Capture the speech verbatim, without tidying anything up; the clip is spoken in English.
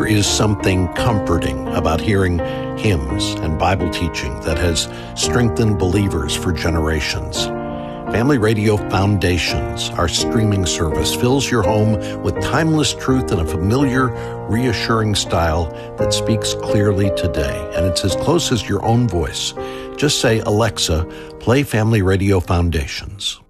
is something comforting about hearing hymns and Bible teaching that has strengthened believers for generations. Family Radio Foundations, our streaming service, fills your home with timeless truth in a familiar, reassuring style that speaks clearly today. And it's as close as your own voice. Just say, Alexa, play Family Radio Foundations.